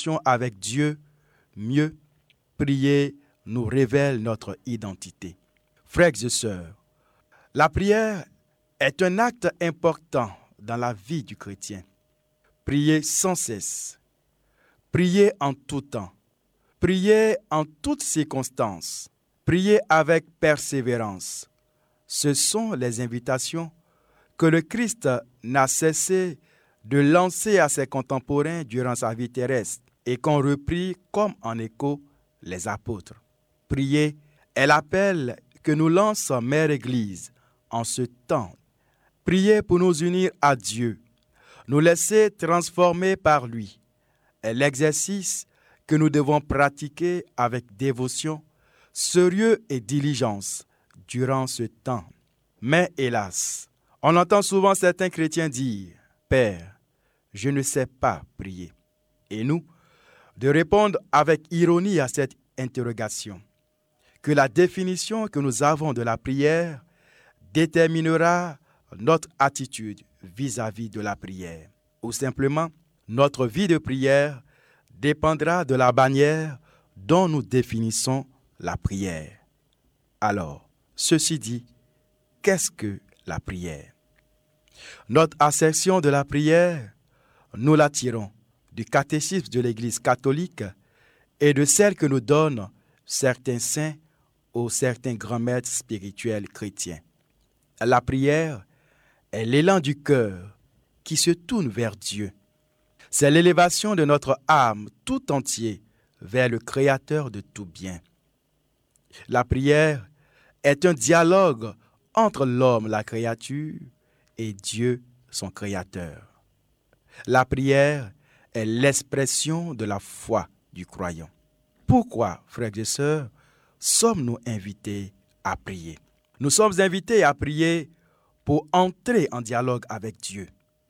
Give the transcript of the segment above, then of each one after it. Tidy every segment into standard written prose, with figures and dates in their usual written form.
relation avec Dieu mieux, prier nous révèle notre identité. Frères et sœurs, la prière est un acte important dans la vie du chrétien. Prier sans cesse, prier en tout temps, prier en toutes circonstances, prier avec persévérance. Ce sont les invitations que le Christ n'a cessé de lancer à ses contemporains durant sa vie terrestre et qu'ont repris comme en écho les apôtres. Prier est l'appel que nous lance Mère Église en ce temps. Prier pour nous unir à Dieu, nous laisser transformer par lui, est l'exercice que nous devons pratiquer avec dévotion, sérieux et diligence durant ce temps. Mais hélas, on entend souvent certains chrétiens dire « Père, je ne sais pas prier ». Et nous, de répondre avec ironie à cette interrogation, que la définition que nous avons de la prière déterminera notre attitude vis-à-vis de la prière. Ou simplement, notre vie de prière dépendra de la manière dont nous définissons la prière. Alors, ceci dit, qu'est-ce que la prière? Notre acception de la prière, nous la tirons du catéchisme de l'Église catholique et de celle que nous donnent certains saints ou certains grands maîtres spirituels chrétiens. La prière est l'élan du cœur qui se tourne vers Dieu. C'est l'élévation de notre âme tout entière vers le Créateur de tout bien. La prière est un dialogue entre l'homme, la créature, et Dieu, son Créateur. La prière est l'expression de la foi du croyant. Pourquoi, frères et sœurs, sommes-nous invités à prier? Nous sommes invités à prier pour entrer en dialogue avec Dieu,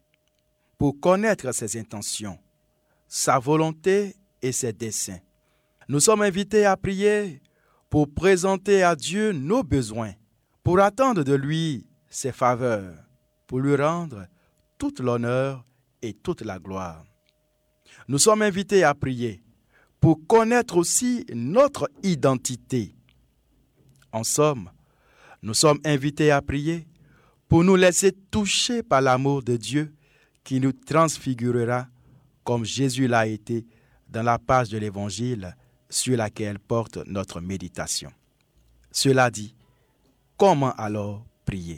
pour connaître ses intentions, sa volonté et ses desseins. Nous sommes invités à prier pour présenter à Dieu nos besoins, pour attendre de lui ses faveurs, pour lui rendre toute l'honneur et toute la gloire. Nous sommes invités à prier pour connaître aussi notre identité. En somme, nous sommes invités à prier pour nous laisser toucher par l'amour de Dieu qui nous transfigurera comme Jésus l'a été dans la page de l'Évangile sur laquelle porte notre méditation. Cela dit, comment alors prier?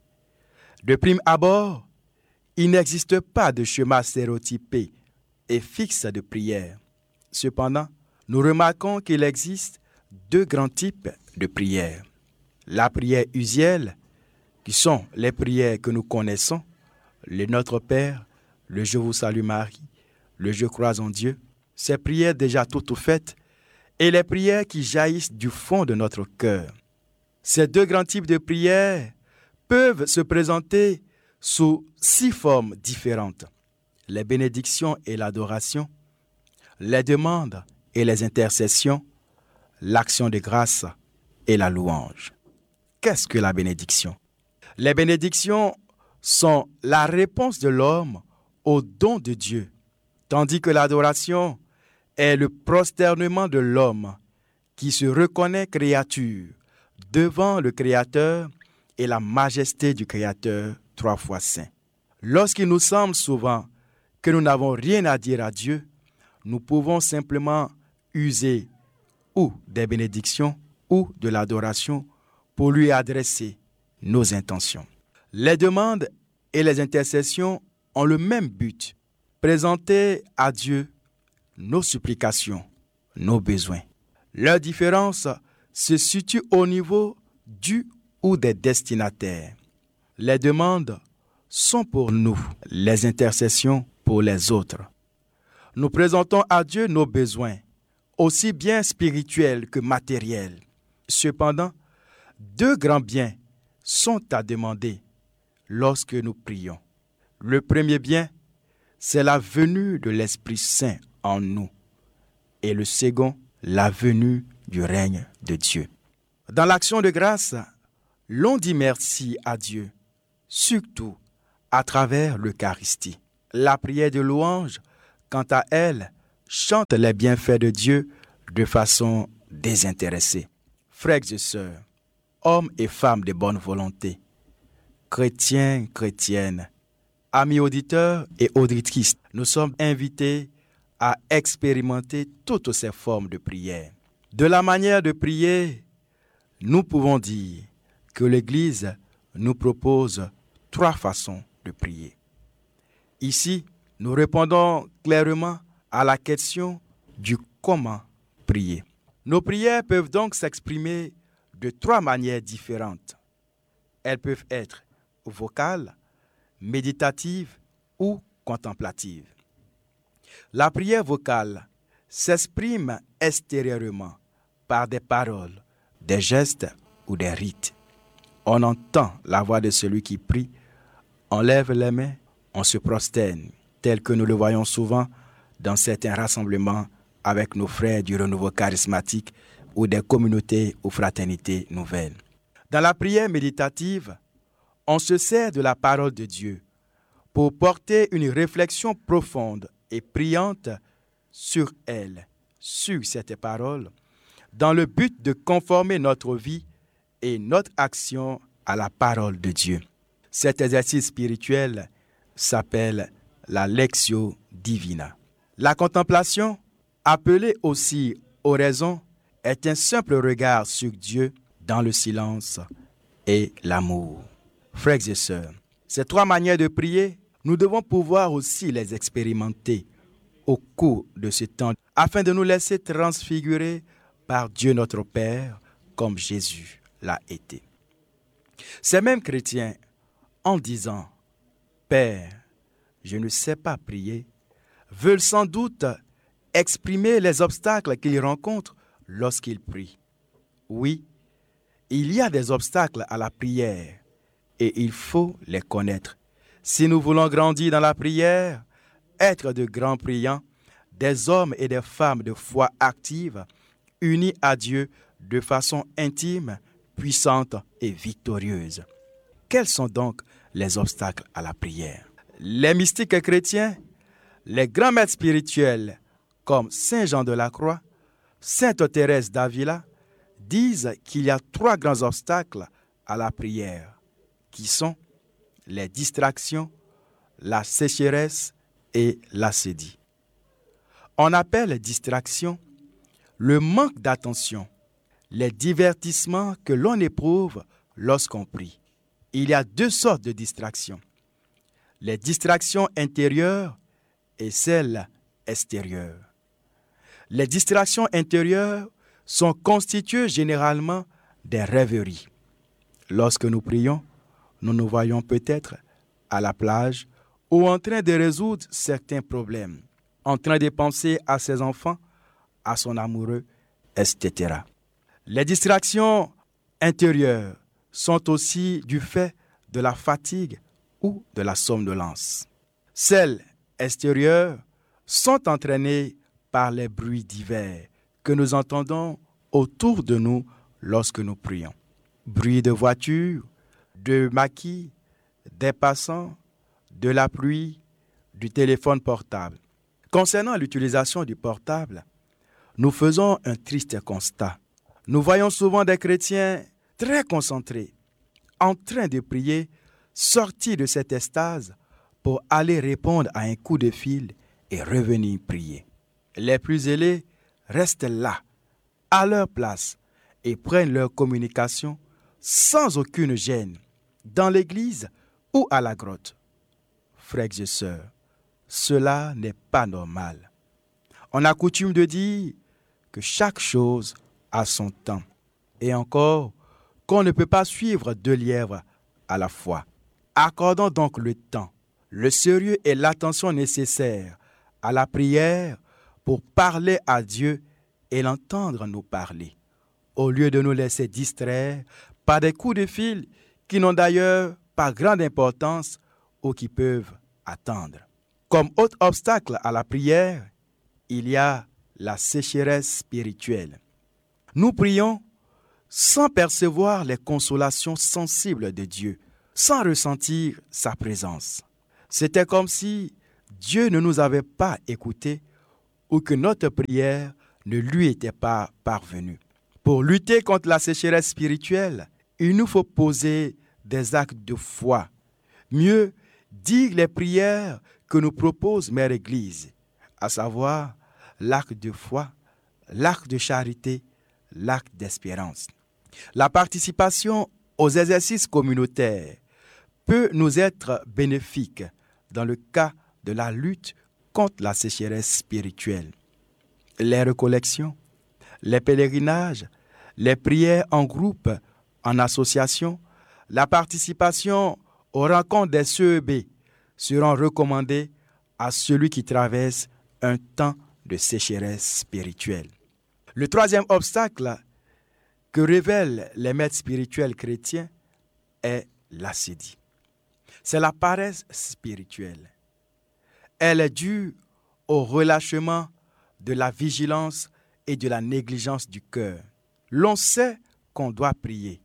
De prime abord, il n'existe pas de schéma stéréotypé et fixe de prière. Cependant, nous remarquons qu'il existe deux grands types de prières. La prière usuelle, qui sont les prières que nous connaissons, le Notre Père, le Je vous salue Marie, le Je crois en Dieu, ces prières déjà toutes faites, et les prières qui jaillissent du fond de notre cœur. Ces deux grands types de prières peuvent se présenter sous 6 formes différentes. Les bénédictions et l'adoration, les demandes et les intercessions, l'action de grâce et la louange. Qu'est-ce que la bénédiction? Les bénédictions sont la réponse de l'homme au don de Dieu, tandis que l'adoration est le prosternement de l'homme qui se reconnaît créature devant le Créateur et la majesté du Créateur 3 fois saint. Lorsqu'il nous semble souvent que nous n'avons rien à dire à Dieu, nous pouvons simplement user ou des bénédictions ou de l'adoration pour lui adresser nos intentions. Les demandes et les intercessions ont le même but, présenter à Dieu nos supplications, nos besoins. Leur différence se situe au niveau du ou des destinataires. Les demandes sont pour nous, les intercessions pour les autres. Nous présentons à Dieu nos besoins, aussi bien spirituels que matériels. Cependant, 2 grands biens sont à demander lorsque nous prions. Le premier bien, c'est la venue de l'Esprit Saint en nous. Et le second, la venue du règne de Dieu. Dans l'action de grâce, l'on dit merci à Dieu, surtout à travers l'Eucharistie. La prière de louange, quant à elle, chantent les bienfaits de Dieu de façon désintéressée. Frères et sœurs, hommes et femmes de bonne volonté, chrétiens, chrétiennes, amis auditeurs et auditrices, nous sommes invités à expérimenter toutes ces formes de prière. De la manière de prier, nous pouvons dire que l'Église nous propose 3 façons de prier. Ici, nous répondons clairement à la question du comment prier. Nos prières peuvent donc s'exprimer de 3 manières différentes. Elles peuvent être vocales, méditatives ou contemplatives. La prière vocale s'exprime extérieurement par des paroles, des gestes ou des rites. On entend la voix de celui qui prie, on lève les mains, on se prosterne, tel que nous le voyons souvent dans certains rassemblements avec nos frères du renouveau charismatique ou des communautés ou fraternités nouvelles. Dans la prière méditative, on se sert de la parole de Dieu pour porter une réflexion profonde et priante sur elle, sur cette parole, dans le but de conformer notre vie et notre action à la parole de Dieu. Cet exercice spirituel s'appelle la Lectio Divina. La contemplation, appelée aussi oraison, est un simple regard sur Dieu dans le silence et l'amour. Frères et sœurs, ces 3 manières de prier, nous devons pouvoir aussi les expérimenter au cours de ce temps afin de nous laisser transfigurer par Dieu notre Père comme Jésus l'a été. Ces mêmes chrétiens, en disant « Père, je ne sais pas prier », veulent sans doute exprimer les obstacles qu'ils rencontrent lorsqu'ils prient. Oui, il y a des obstacles à la prière et il faut les connaître. Si nous voulons grandir dans la prière, être de grands priants, des hommes et des femmes de foi active, unis à Dieu de façon intime, puissante et victorieuse. Quels sont donc les obstacles à la prière? Les mystiques chrétiens, les grands maîtres spirituels comme Saint Jean de la Croix, Sainte Thérèse d'Avila, disent qu'il y a 3 grands obstacles à la prière, qui sont les distractions, la sécheresse et l'acédie. On appelle distraction le manque d'attention, les divertissements que l'on éprouve lorsqu'on prie. Il y a 2 sortes de distractions, les distractions intérieures et celles extérieures. Les distractions intérieures sont constituées généralement des rêveries. Lorsque nous prions, nous nous voyons peut-être à la plage ou en train de résoudre certains problèmes, en train de penser à ses enfants, à son amoureux, etc. Les distractions intérieures sont aussi du fait de la fatigue ou de la somnolence. Celles extérieures sont entraînées par les bruits divers que nous entendons autour de nous lorsque nous prions. Bruit de voiture, de maquis, des passants, de la pluie, du téléphone portable. Concernant l'utilisation du portable, nous faisons un triste constat. Nous voyons souvent des chrétiens très concentrés, en train de prier, sortis de cette extase pour aller répondre à un coup de fil et revenir prier. Les plus zélés restent là, à leur place, et prennent leur communication sans aucune gêne, dans l'église ou à la grotte. Frères et sœurs, cela n'est pas normal. On a coutume de dire que chaque chose a son temps. Et encore, qu'on ne peut pas suivre 2 lièvres à la fois. Accordons donc le temps, le sérieux et l'attention nécessaires à la prière pour parler à Dieu et l'entendre nous parler, au lieu de nous laisser distraire par des coups de fil qui n'ont d'ailleurs pas grande importance ou qui peuvent attendre. Comme autre obstacle à la prière, il y a la sécheresse spirituelle. Nous prions sans percevoir les consolations sensibles de Dieu, sans ressentir sa présence. C'était comme si Dieu ne nous avait pas écoutés ou que notre prière ne lui était pas parvenue. Pour lutter contre la sécheresse spirituelle, il nous faut poser des actes de foi. Mieux, dire les prières que nous propose Mère Église, à savoir l'acte de foi, l'acte de charité, l'acte d'espérance. La participation aux exercices communautaires peut nous être bénéfique dans le cas de la lutte contre la sécheresse spirituelle. Les recollections, les pèlerinages, les prières en groupe, en association, la participation aux rencontres des CEB seront recommandées à celui qui traverse un temps de sécheresse spirituelle. Le troisième obstacle que révèlent les maîtres spirituels chrétiens est l'acédie. C'est la paresse spirituelle. Elle est due au relâchement de la vigilance et de la négligence du cœur. L'on sait qu'on doit prier,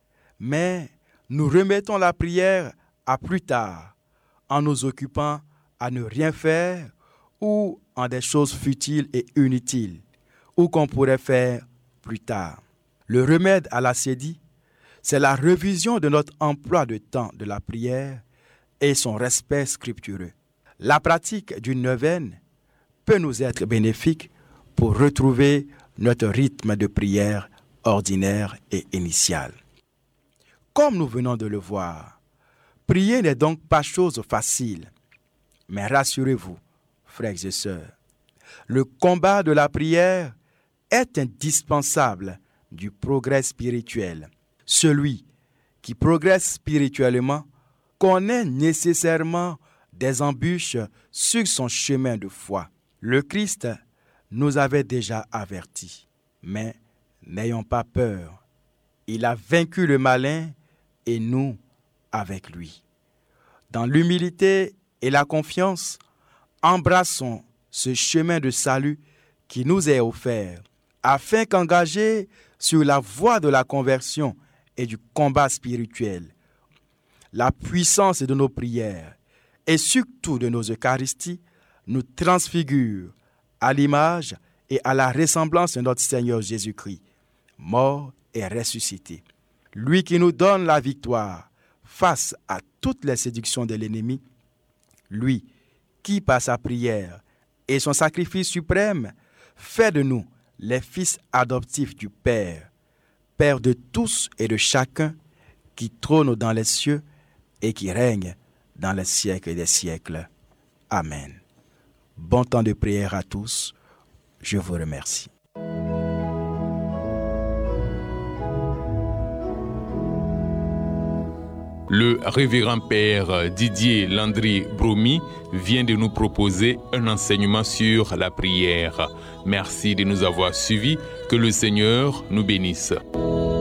mais nous remettons la prière à plus tard, en nous occupant à ne rien faire ou en des choses futiles et inutiles, ou qu'on pourrait faire plus tard. Le remède à l'acédie, c'est la révision de notre emploi de temps de la prière et son respect scriptureux. La pratique d'une neuvaine peut nous être bénéfique pour retrouver notre rythme de prière ordinaire et initial. Comme nous venons de le voir, prier n'est donc pas chose facile. Mais rassurez-vous, frères et sœurs, le combat de la prière est indispensable du progrès spirituel. Celui qui progresse spirituellement connaît nécessairement des embûches sur son chemin de foi. Le Christ nous avait déjà avertis, mais n'ayons pas peur. Il a vaincu le malin et nous avec lui. Dans l'humilité et la confiance, embrassons ce chemin de salut qui nous est offert, afin qu'engagés sur la voie de la conversion et du combat spirituel, la puissance de nos prières et surtout de nos Eucharisties nous transfigure à l'image et à la ressemblance de notre Seigneur Jésus-Christ, mort et ressuscité. Lui qui nous donne la victoire face à toutes les séductions de l'ennemi, lui qui, par sa prière et son sacrifice suprême, fait de nous les fils adoptifs du Père, Père de tous et de chacun, qui trône dans les cieux et qui règne dans les siècles des siècles. Amen. Bon temps de prière à tous. Je vous remercie. Le révérend père Didier Landry-Bromy vient de nous proposer un enseignement sur la prière. Merci de nous avoir suivis. Que le Seigneur nous bénisse.